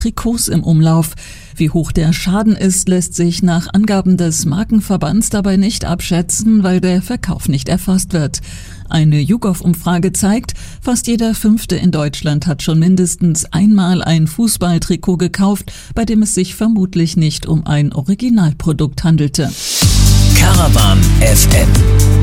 Trikots im Umlauf. Wie hoch der Schaden ist, lässt sich nach Angaben des Markenverbands dabei nicht abschätzen, weil der Verkauf nicht erfasst wird. Eine YouGov-Umfrage zeigt, fast jeder Fünfte in Deutschland hat schon mindestens einmal ein Fußballtrikot gekauft, bei dem es sich vermutlich nicht um ein Originalprodukt handelte. Caravan FM